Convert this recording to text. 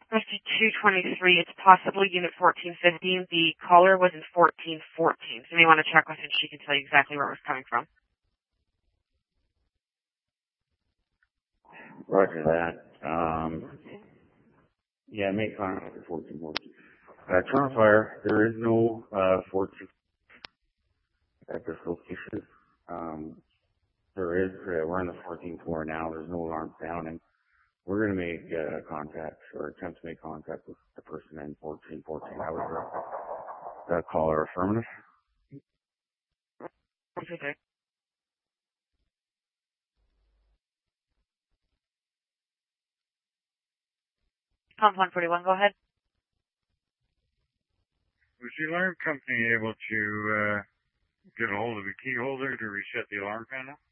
5223, it's possibly unit 1415. The caller was in 1414. So you may want to check with her and she can tell you exactly where it was coming from. Roger that. Yeah, make contact with 1414. Toronto Fire, there is no 14 at this location. There is, we're on the 14th floor now. There's no alarm sounding. We're going to make contact or attempt to make contact with the person in 1414. That was the caller affirmative. Okay. Pump 141, go ahead. Was the alarm company able to get a hold of the key holder to reset the alarm panel?